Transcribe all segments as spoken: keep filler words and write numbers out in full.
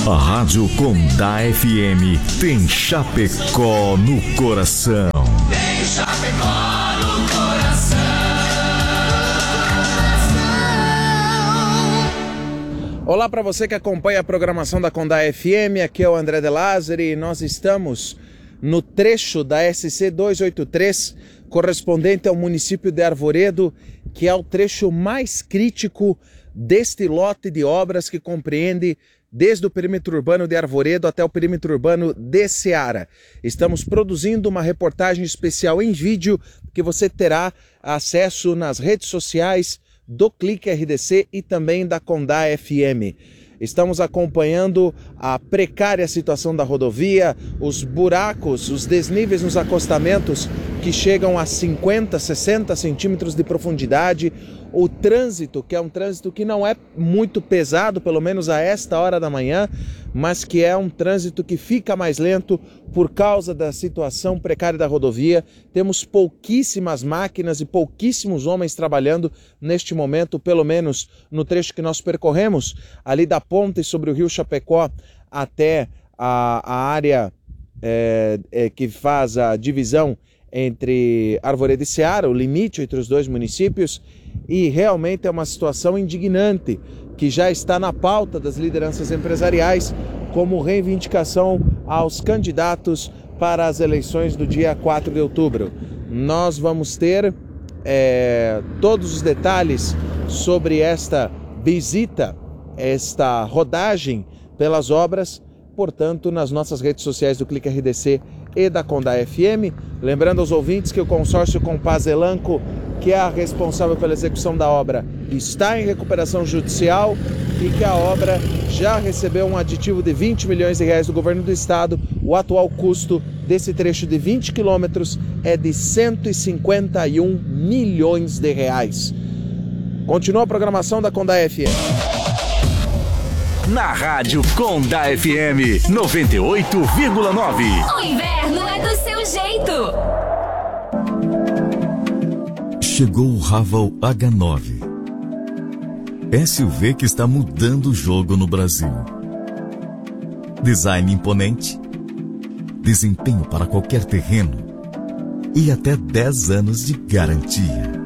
A Rádio Condá F M tem Chapecó no coração. Tem Chapecó no coração. Olá para você que acompanha a programação da Condá F M, aqui é o André De Lázari e nós estamos no trecho da S C duzentos e oitenta e três, correspondente ao município de Arvoredo, que é o trecho mais crítico deste lote de obras que compreende desde o perímetro urbano de Arvoredo até o perímetro urbano de Ceará. Estamos produzindo uma reportagem especial em vídeo que você terá acesso nas redes sociais do Clique R D C e também da Condá F M. Estamos acompanhando a precária situação da rodovia, os buracos, os desníveis nos acostamentos que chegam a cinquenta, sessenta centímetros de profundidade, o trânsito, que é um trânsito que não é muito pesado, pelo menos a esta hora da manhã, mas que é um trânsito que fica mais lento por causa da situação precária da rodovia. Temos pouquíssimas máquinas e pouquíssimos homens trabalhando neste momento, pelo menos no trecho que nós percorremos, ali da ponte sobre o rio Chapecó até a, a área é, é, que faz a divisão entre Arvoredo e Ceará, o limite entre os dois municípios, e realmente é uma situação indignante que já está na pauta das lideranças empresariais como reivindicação aos candidatos para as eleições do dia quatro de outubro. Nós vamos ter é, todos os detalhes sobre esta visita, esta rodagem pelas obras, portanto, nas nossas redes sociais do Clique R D C e da Condá F M. Lembrando aos ouvintes que o consórcio Compaz Elanco, que é a responsável pela execução da obra, está em recuperação judicial e que a obra já recebeu um aditivo de vinte milhões de reais do governo do estado. O atual custo desse trecho de vinte quilômetros é de cento e cinquenta e um milhões de reais. Continua a programação da Condá F M. Na Rádio Condá F M noventa e oito vírgula nove. O inverno é do seu jeito. Chegou o Raval H nove. S U V que está mudando o jogo no Brasil. Design imponente, desempenho para qualquer terreno e até dez anos de garantia.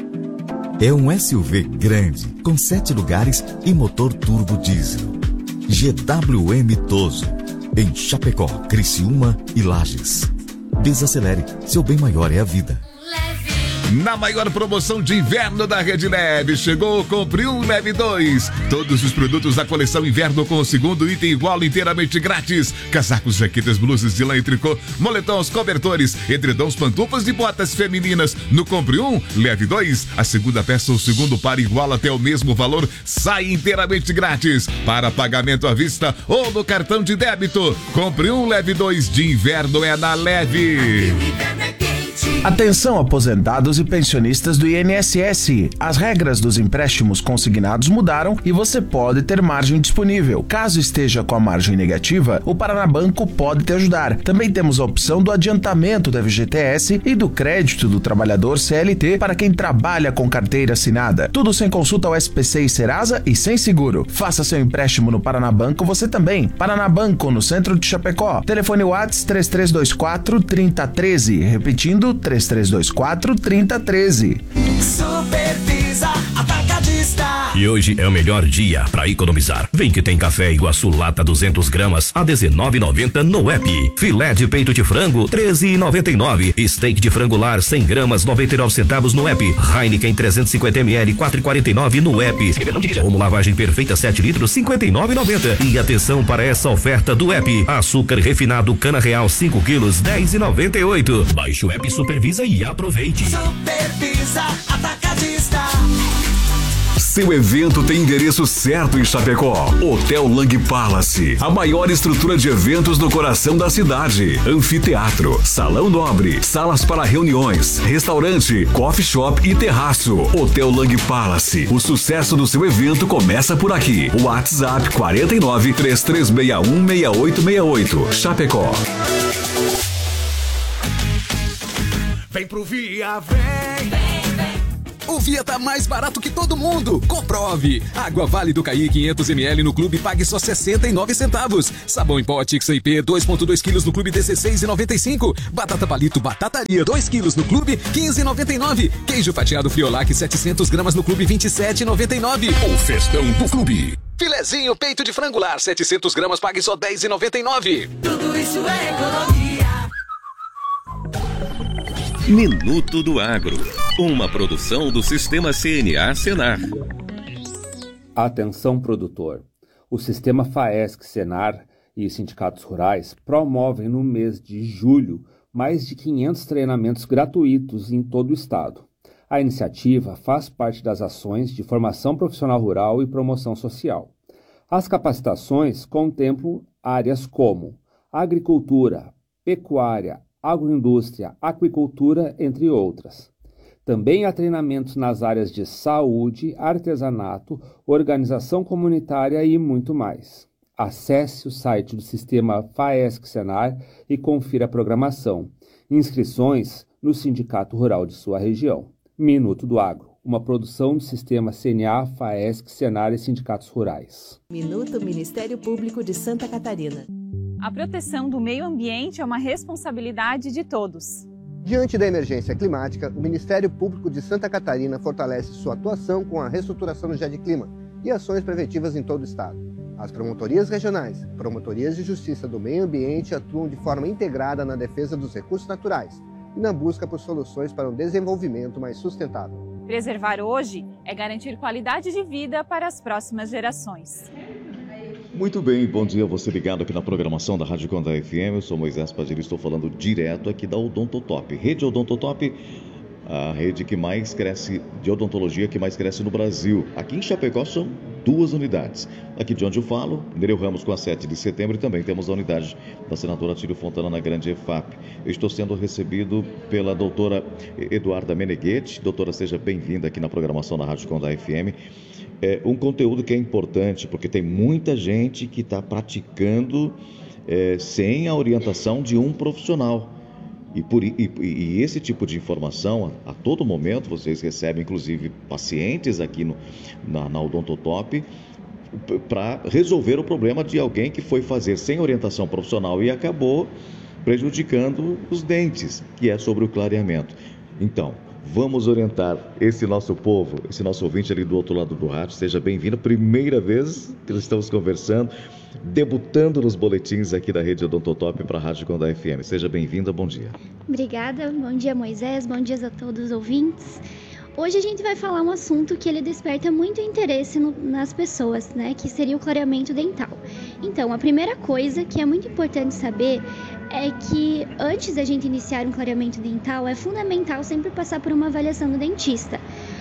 É um S U V grande, com sete lugares e motor turbo diesel. G W M Toso, em Chapecó, Criciúma e Lages. Desacelere, seu bem maior é a vida. Na maior promoção de inverno da Rede Leve, chegou o Compre um, Leve dois. Todos os produtos da coleção inverno com o segundo item igual inteiramente grátis. Casacos, jaquetas, blusas de lã e tricô, moletons, cobertores, edredons, pantufas e botas femininas. No Compre um, Leve dois, a segunda peça ou segundo par igual até o mesmo valor sai inteiramente grátis. Para pagamento à vista ou no cartão de débito. Compre um, Leve dois de inverno é na Leve. Atenção, aposentados e pensionistas do I N S S. As regras dos empréstimos consignados mudaram e você pode ter margem disponível. Caso esteja com a margem negativa, o Paraná Banco pode te ajudar. Também temos a opção do adiantamento do F G T S e do crédito do trabalhador C L T para quem trabalha com carteira assinada. Tudo sem consulta ao S P C e Serasa e sem seguro. Faça seu empréstimo no Paraná Banco você também. Paraná Banco, no centro de Chapecó. Telefone WhatsApp três três dois quatro, três zero um três. Repetindo, três três dois quatro, três zero um três. Supervisa Atacadista. E hoje é o melhor dia para economizar. Vem que tem café Iguaçu lata duzentos gramas a dezenove reais e noventa centavos no app. Filé de peito de frango treze reais e noventa e nove centavos. Steak de frango lar cem gramas noventa e nove centavos no app. Heineken trezentos e cinquenta mililitros quatro reais e quarenta e nove centavos no app. Como lavagem perfeita sete litros cinquenta e nove reais e noventa centavos. E atenção para essa oferta do app. Açúcar refinado cana real cinco quilos dez reais e noventa e oito centavos. Baixe o app Supervisa e aproveite. Supervisa Atacadista. Seu evento tem endereço certo em Chapecó. Hotel Lang Palace, a maior estrutura de eventos no coração da cidade. Anfiteatro, salão nobre, salas para reuniões, restaurante, coffee shop e terraço. Hotel Lang Palace, o sucesso do seu evento começa por aqui. WhatsApp quarenta e nove, três três seis um, seis oito seis oito. Chapecó. Vem pro Via, vem, vem, vem. O Via tá mais barato que todo mundo. Comprove. Água Vale do Caí quinhentos mililitros no Clube pague só sessenta e nove centavos. Sabão em pó X I P dois vírgula dois quilos no Clube dezesseis reais e noventa e cinco. Batata palito Batataria dois quilos no Clube quinze reais e noventa e nove. Queijo fatiado Friolac setecentos gramas no Clube vinte e sete reais e noventa e nove. O festão do Clube. Filezinho peito de frangular setecentos gramas pague só dez reais e noventa e nove. Tudo isso é economia. Minuto do Agro, uma produção do Sistema C N A Senar. Atenção, produtor. O Sistema FAESC Senar e os sindicatos rurais promovem no mês de julho mais de quinhentos treinamentos gratuitos em todo o estado. A iniciativa faz parte das ações de formação profissional rural e promoção social. As capacitações contemplam áreas como agricultura, pecuária, agroindústria, aquicultura, entre outras. Também há treinamentos nas áreas de saúde, artesanato, organização comunitária e muito mais. Acesse o site do Sistema FAESC Senar e confira a programação. Inscrições no Sindicato Rural de sua região. Minuto do Agro, uma produção do Sistema C N A, FAESC, Senar e Sindicatos Rurais. Minuto Ministério Público de Santa Catarina. A proteção do meio ambiente é uma responsabilidade de todos. Diante da emergência climática, o Ministério Público de Santa Catarina fortalece sua atuação com a reestruturação do GEDclima e ações preventivas em todo o estado. As promotorias regionais, promotorias de justiça do meio ambiente atuam de forma integrada na defesa dos recursos naturais e na busca por soluções para um desenvolvimento mais sustentável. Preservar hoje é garantir qualidade de vida para as próximas gerações. Muito bem, bom dia, você ligado aqui na programação da Rádio Conda F M, eu sou Moisés Padilha, estou falando direto aqui da Odontotop. Rede Odontotop, a rede que mais cresce, de odontologia que mais cresce no Brasil. Aqui em Chapecó são duas unidades. Aqui de onde eu falo, Nereu Ramos com a sete de setembro, e também temos a unidade da senadora Tílio Fontana na Grande E F A P. Eu estou sendo recebido pela doutora Eduarda Meneghetti. Doutora, seja bem-vinda aqui na programação da Rádio Conda F M. É um conteúdo que é importante, porque tem muita gente que está praticando é, sem a orientação de um profissional. E, por, e, e esse tipo de informação, a, a todo momento, vocês recebem, inclusive, pacientes aqui no, na, na Odontotop, para resolver o problema de alguém que foi fazer sem orientação profissional e acabou prejudicando os dentes, que é sobre o clareamento. Então, vamos orientar esse nosso povo, esse nosso ouvinte ali do outro lado do rádio. Seja bem-vindo, primeira vez que estamos conversando, debutando nos boletins aqui da Rede Odontotop para a Rádio Conda F M. Seja bem-vinda, bom dia. Obrigada, bom dia Moisés, bom dia a todos os ouvintes. Hoje a gente vai falar um assunto que ele desperta muito interesse no, nas pessoas, né, que seria o clareamento dental. Então, a primeira coisa que é muito importante saber é que antes da gente iniciar um clareamento dental, é fundamental sempre passar por uma avaliação do dentista.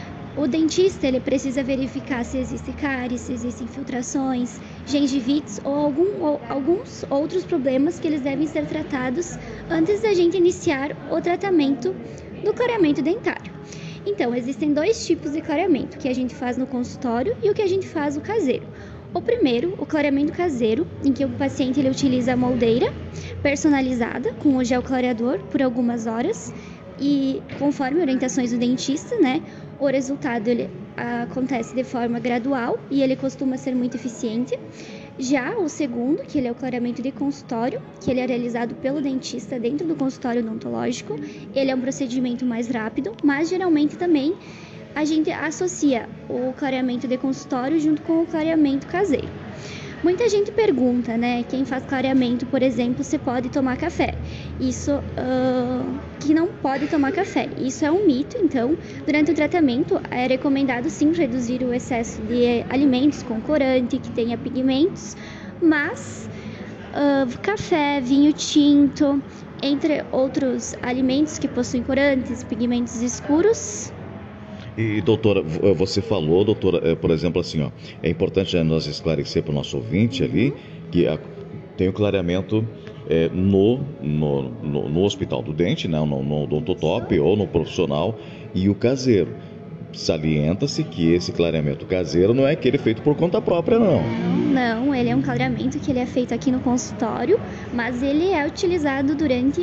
O dentista ele precisa verificar se existe cárie, se existem infiltrações, gengivites ou, algum, ou alguns outros problemas que eles devem ser tratados antes da gente iniciar o tratamento do clareamento dentário. Então, existem dois tipos de clareamento, que a gente faz no consultório e o que a gente faz no caseiro. O primeiro, o clareamento caseiro, em que o paciente ele utiliza a moldeira personalizada com o gel clareador por algumas horas e conforme orientações do dentista, né, o resultado ele acontece de forma gradual e ele costuma ser muito eficiente. Já o segundo, que ele é o clareamento de consultório, que ele é realizado pelo dentista dentro do consultório odontológico, ele é um procedimento mais rápido, mas geralmente também a gente associa o clareamento de consultório junto com o clareamento caseiro. Muita gente pergunta, né, quem faz clareamento, por exemplo, se pode tomar café. Isso, uh, que não pode tomar café. Isso é um mito, então, durante o tratamento é recomendado sim reduzir o excesso de alimentos com corante, que tenha pigmentos, mas uh, café, vinho tinto, entre outros alimentos que possuem corantes, pigmentos escuros. E, doutora, você falou, doutora, por exemplo, assim, ó, é importante nós esclarecer para o nosso ouvinte ali que a, tem o clareamento é, no, no, no, no hospital do dente, né, no, no odontotop ou no profissional, e o caseiro. Salienta-se que esse clareamento caseiro não é aquele feito por conta própria, não. Não, ele é um clareamento que ele é feito aqui no consultório, mas ele é utilizado durante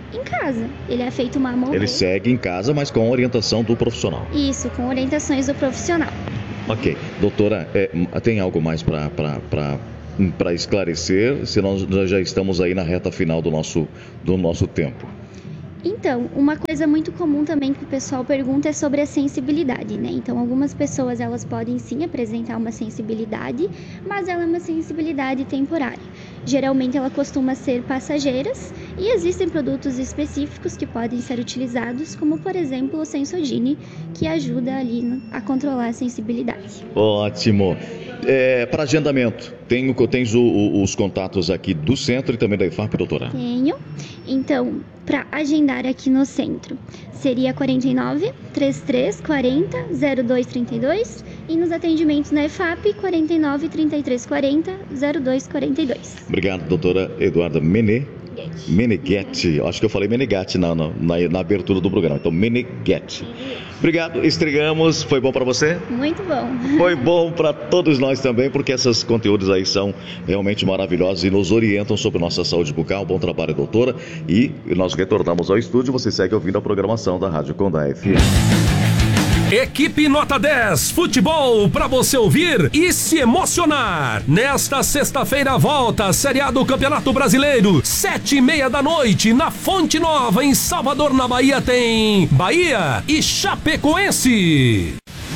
em casa. Ele é feito uma mamografia. Ele segue em casa, mas com orientação do profissional. Isso, com orientações do profissional. Ok. Doutora, é, tem algo mais para esclarecer? Senão nós já estamos aí na reta final do nosso, do nosso tempo. Então, uma coisa muito comum também que o pessoal pergunta é sobre a sensibilidade, né? Então, algumas pessoas, elas podem sim apresentar uma sensibilidade, mas ela é uma sensibilidade temporária. Geralmente, ela costuma ser passageiras e existem produtos específicos que podem ser utilizados, como, por exemplo, o Sensodyne, que ajuda ali a controlar a sensibilidade. Ótimo. É, para agendamento, tenho, tens o, o, os contatos aqui do centro e também da IFAP, doutora? Tenho. Então, para agendar aqui no centro, seria quarenta e nove, trinta e três, quarenta, zero dois trinta e dois e nos atendimentos na IFAP, quarenta e nove, trinta e três, quarenta, zero dois quarenta e dois. Obrigado, doutora Eduarda Mene. Meneghetti, acho que eu falei Meneghetti na, na, na abertura do programa, então Meneghetti. Obrigado, estreamos, foi bom para você? Muito bom. Foi bom para todos nós também, porque esses conteúdos aí são realmente maravilhosos e nos orientam sobre nossa saúde bucal. Bom trabalho, doutora, e nós retornamos ao estúdio, você segue ouvindo a programação da Rádio Condá F M. Equipe Nota dez, futebol para você ouvir e se emocionar. Nesta sexta-feira volta a Série A do Campeonato Brasileiro, sete e meia da noite, na Fonte Nova, em Salvador, na Bahia, tem Bahia e Chapecoense.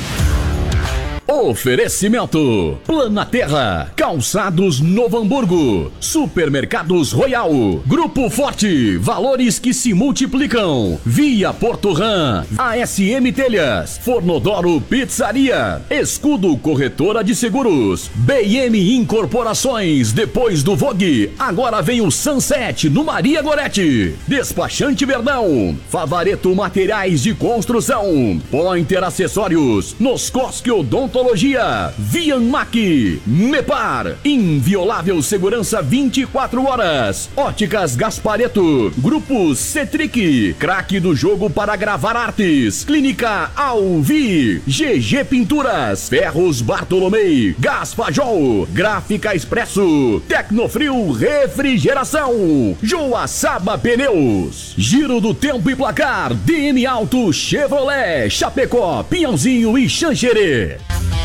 Oferecimento Planaterra, Calçados Novo Hamburgo, Supermercados Royal, Grupo Forte, valores que se multiplicam, Via Porto Ram, A S M Telhas, Fornodoro Pizzaria, Escudo Corretora de Seguros, B M Incorporações, depois do Vogue, agora vem o Sunset no Maria Gorete, Despachante Verdão, Favareto Materiais de Construção, Pointer Acessórios, Noscosque Odontologia, Vianmac, Mepar, inviolável segurança vinte e quatro horas, Óticas Gaspareto, Grupo Cetric, craque do jogo para gravar artes, Clínica Alvi, G G Pinturas, Ferros Bartolomei, Gaspajol, Gráfica Expresso, Tecnofrio Refrigeração, Joaçaba Pneus, Giro do Tempo e Placar, D M Auto Chevrolet, Chapecó, Pinhãozinho e Xanxerê.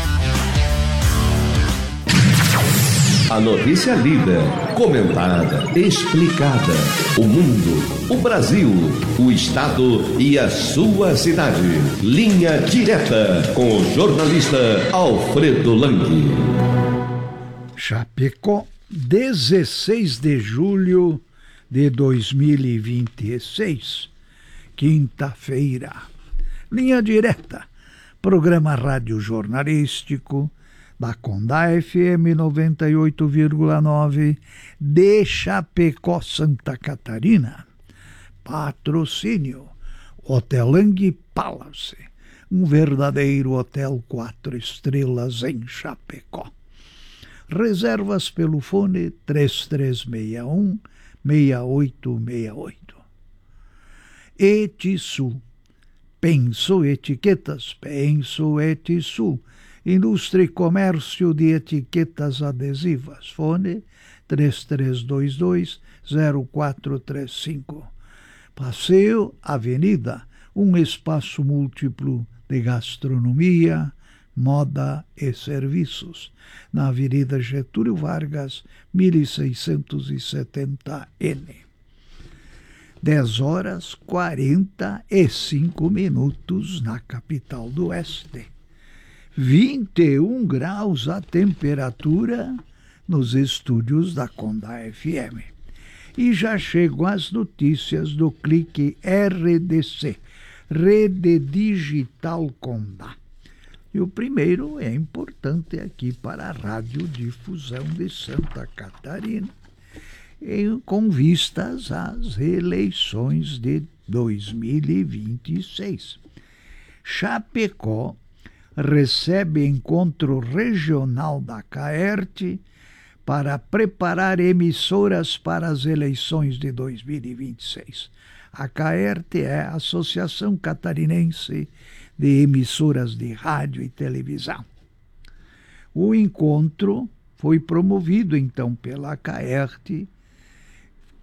A notícia lida, comentada, explicada. O mundo, o Brasil, o estado e a sua cidade. Linha direta com o jornalista Alfredo Lang. Chapecó, dezesseis de julho de dois mil e vinte e seis, quinta-feira. Linha direta, programa rádio jornalístico da Condá F M noventa e oito vírgula nove de Chapecó, Santa Catarina. Patrocínio Hotel Lang Palace, um verdadeiro hotel quatro estrelas em Chapecó. Reservas pelo fone três três seis um, seis oito seis oito. Etisul, Penso Etiquetas, Penso Etisul, Indústria e Comércio de Etiquetas Adesivas, fone três três dois dois, zero quatro três cinco. Passeio Avenida, um espaço múltiplo de gastronomia, moda e serviços, na Avenida Getúlio Vargas, mil seiscentos e setenta N. dez horas quarenta e cinco minutos na capital do Oeste. vinte e um graus a temperatura nos estúdios da Condá F M. E já chegam as notícias do Clique R D C, Rede Digital Condá. E o primeiro é importante aqui para a Radiodifusão de Santa Catarina, em, com vistas às eleições de dois mil e vinte e seis. Chapecó recebe encontro regional da CAERT para preparar emissoras para as eleições de dois mil e vinte e seis. A CAERT é a Associação Catarinense de Emissoras de Rádio e Televisão. O encontro foi promovido, então, pela CAERT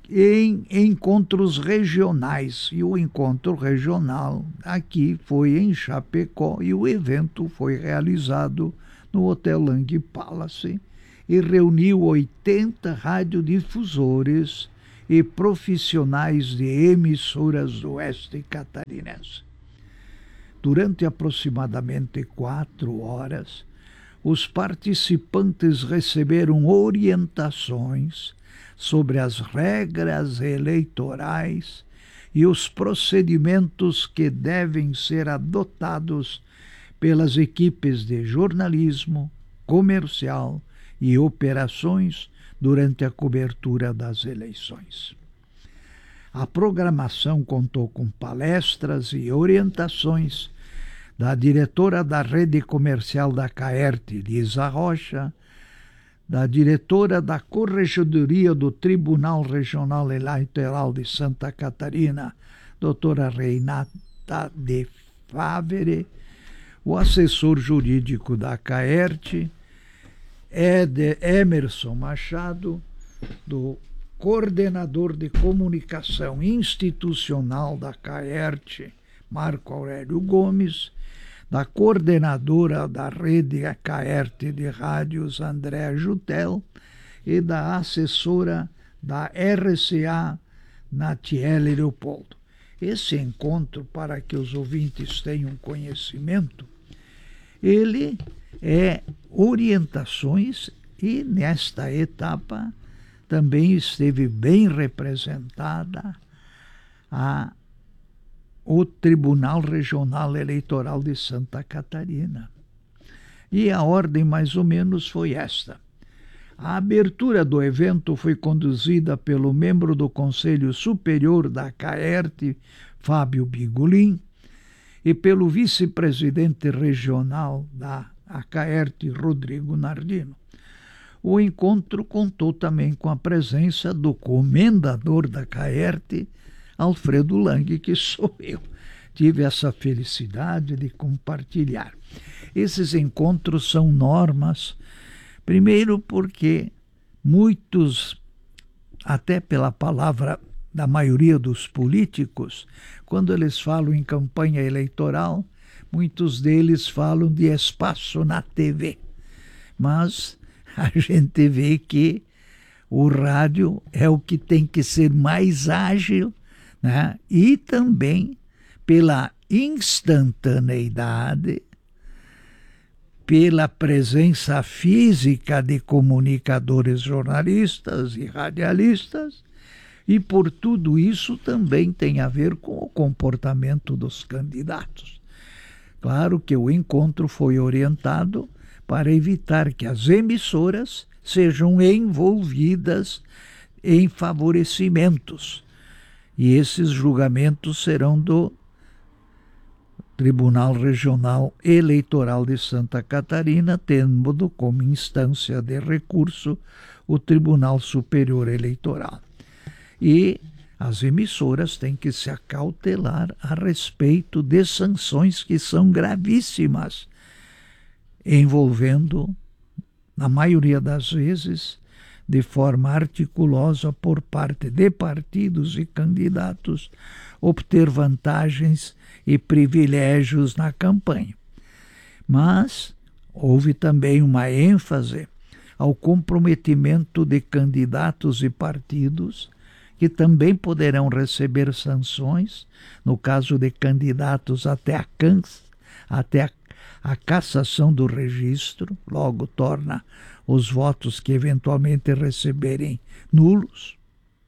em encontros regionais. E o encontro regional aqui foi em Chapecó e o evento foi realizado no Hotel Lang Palace e reuniu oitenta radiodifusores e profissionais de emissoras do oeste catarinense. Durante aproximadamente quatro horas, os participantes receberam orientações sobre as regras eleitorais e os procedimentos que devem ser adotados pelas equipes de jornalismo, comercial e operações durante a cobertura das eleições. A programação contou com palestras e orientações da diretora da rede comercial da Caerte, Lisa Rocha, da diretora da Corregedoria do Tribunal Regional Eleitoral de Santa Catarina, doutora Renata de Favre, o assessor jurídico da Caerte, Ed Emerson Machado, do coordenador de comunicação institucional da Caerte, Marco Aurélio Gomes, da coordenadora da rede Caerte de rádios, Andréa Jutel, e da assessora da R C A, Natiele Leopoldo. Esse encontro, para que os ouvintes tenham conhecimento, ele é orientações e, nesta etapa, também esteve bem representada a o Tribunal Regional Eleitoral de Santa Catarina. E a ordem mais ou menos foi esta. A abertura do evento foi conduzida pelo membro do Conselho Superior da Caerte, Fábio Bigolin, e pelo vice-presidente regional da Caerte, Rodrigo Nardino. O encontro contou também com a presença do comendador da Caerte, Alfredo Lang, que sou eu. Tive essa felicidade de compartilhar. Esses encontros são normas, primeiro porque muitos, até pela palavra da maioria dos políticos, quando eles falam em campanha eleitoral, muitos deles falam de espaço na T V. Mas a gente vê que o rádio é o que tem que ser mais ágil, né? E também pela instantaneidade, pela presença física de comunicadores jornalistas e radialistas, e por tudo isso também tem a ver com o comportamento dos candidatos. Claro que o encontro foi orientado para evitar que as emissoras sejam envolvidas em favorecimentos. E esses julgamentos serão do Tribunal Regional Eleitoral de Santa Catarina, tendo como instância de recurso o Tribunal Superior Eleitoral. E as emissoras têm que se acautelar a respeito de sanções que são gravíssimas, envolvendo, na maioria das vezes, de forma articulosa por parte de partidos e candidatos, obter vantagens e privilégios na campanha. Mas houve também uma ênfase ao comprometimento de candidatos e partidos que também poderão receber sanções, no caso de candidatos até a, can... até a, a cassação do registro, logo torna os votos que eventualmente receberem nulos,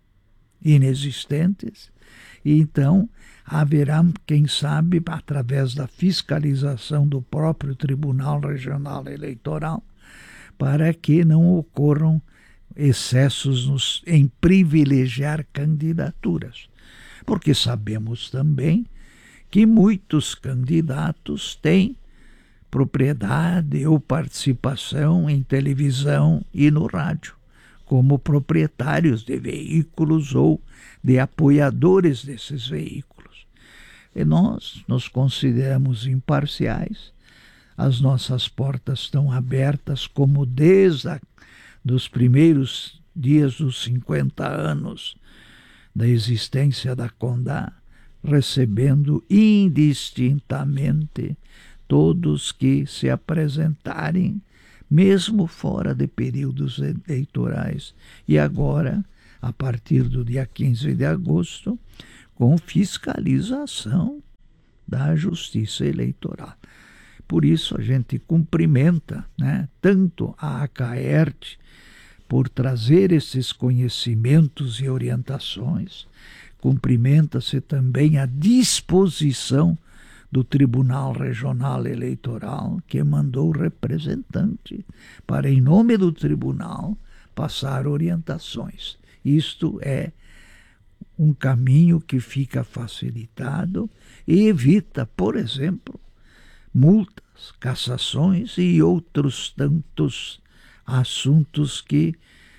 inexistentes, e então haverá, quem sabe, através da fiscalização do próprio Tribunal Regional Eleitoral, para que não ocorram excessos nos, em privilegiar candidaturas. Porque sabemos também que muitos candidatos têm propriedade ou participação em televisão e no rádio, como proprietários de veículos ou de apoiadores desses veículos. E nós nos consideramos imparciais, as nossas portas estão abertas, como desde a, dos primeiros dias dos cinquenta anos da existência da Condá, recebendo indistintamente todos que se apresentarem, mesmo fora de períodos eleitorais. E agora, a partir do dia quinze de agosto, com fiscalização da Justiça Eleitoral. Por isso a gente cumprimenta, né, tanto a ACAERT por trazer esses conhecimentos e orientações, cumprimenta-se também a disposição do Tribunal Regional Eleitoral, que mandou representante para, em nome do tribunal, passar orientações. Isto é um caminho que fica facilitado e evita, por exemplo, multas, cassações e outros tantos assuntos que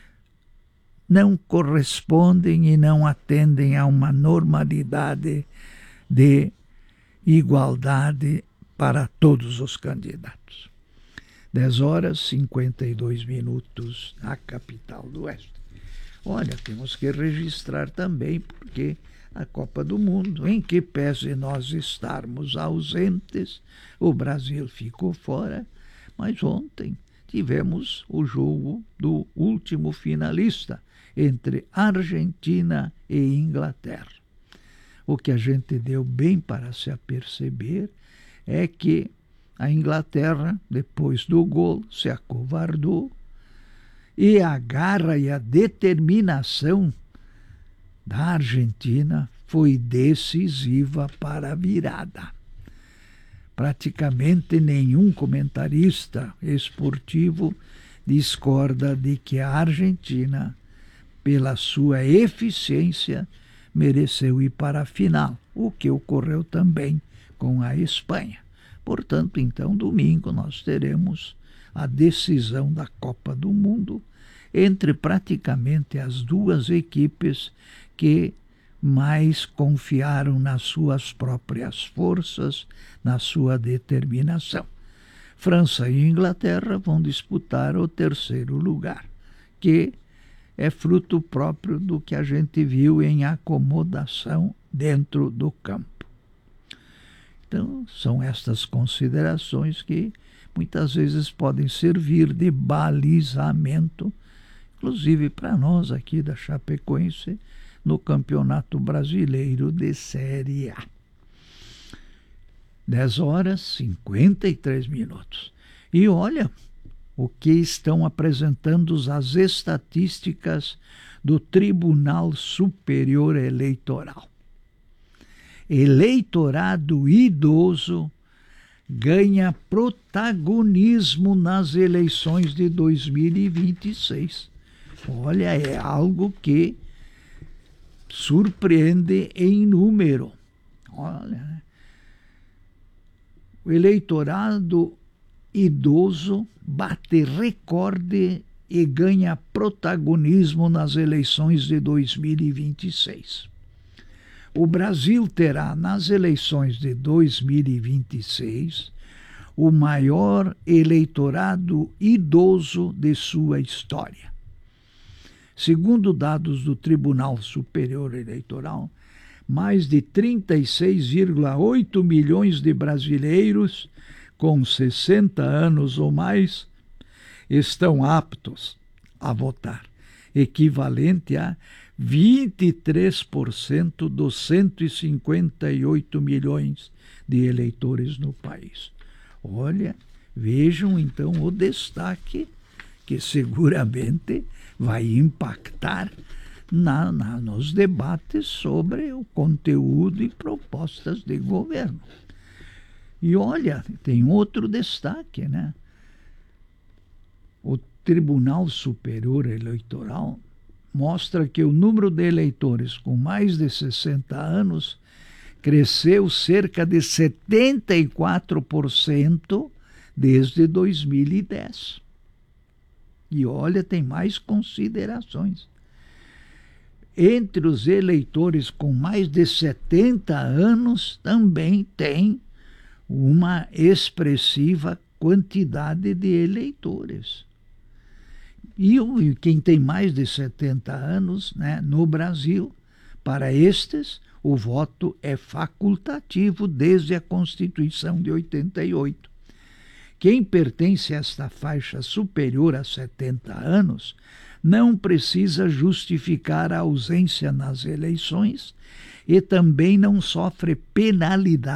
não correspondem e não atendem a uma normalidade de igualdade para todos os candidatos. dez horas e cinquenta e dois minutos na capital do Oeste. Olha, temos que registrar também, porque a Copa do Mundo, em que pese nós estarmos ausentes, o Brasil ficou fora, mas ontem tivemos o jogo do último finalista entre Argentina e Inglaterra. O que a gente deu bem para se aperceber é que a Inglaterra, depois do gol, se acovardou, e a garra e a determinação da Argentina foi decisiva para a virada. Praticamente nenhum comentarista esportivo discorda de que a Argentina, pela sua eficiência, mereceu ir para a final, o que ocorreu também com a Espanha. Portanto, então, domingo nós teremos a decisão da Copa do Mundo entre praticamente as duas equipes que mais confiaram nas suas próprias forças, na sua determinação. França e Inglaterra vão disputar o terceiro lugar, que é fruto próprio do que a gente viu em acomodação dentro do campo. Então, são estas considerações que muitas vezes podem servir de balizamento, inclusive para nós aqui da Chapecoense, no Campeonato Brasileiro de Série A. dez horas e cinquenta e três minutos. E olha o que estão apresentando as estatísticas do Tribunal Superior Eleitoral. Eleitorado idoso ganha protagonismo nas eleições de dois mil e vinte e seis. Olha, é algo que surpreende em número. Olha, o eleitorado idoso bate recorde e ganha protagonismo nas eleições de dois mil e vinte e seis. O Brasil terá, nas eleições de dois mil e vinte e seis, o maior eleitorado idoso de sua história. Segundo dados do Tribunal Superior Eleitoral, mais de trinta e seis vírgula oito milhões de brasileiros com sessenta anos ou mais estão aptos a votar, equivalente a vinte e três por cento dos cento e cinquenta e oito milhões de eleitores no país. Olha, vejam então o destaque que seguramente vai impactar na, na, nos debates sobre o conteúdo e propostas de governo. E olha, tem outro destaque, né? O Tribunal Superior Eleitoral mostra que o número de eleitores com mais de sessenta anos cresceu cerca de setenta e quatro por cento desde dois mil e dez. E olha, tem mais considerações. Entre os eleitores com mais de setenta anos também tem uma expressiva quantidade de eleitores. E quem tem mais de setenta anos, né, no Brasil, Para estes, o voto é facultativo desde a Constituição de oitenta e oito. Quem pertence a esta faixa superior a setenta anos não precisa justificar a ausência nas eleições e também não sofre penalidade